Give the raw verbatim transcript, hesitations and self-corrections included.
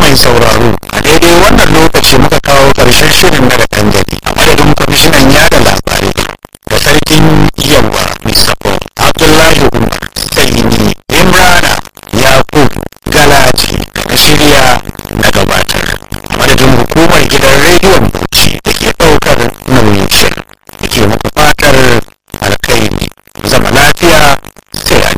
mai sauraro, a daidai wannan lokaci muka kawo ƙarshen shirin na da ɗan gari a madadin kwamishinan yada labarai da sarkin yawa Mister Paul Abdullahi Umar Salimi Imrana Yakub Galaji da na shirya na gabatar a madadin hukumar gidan rediyon Bauchi.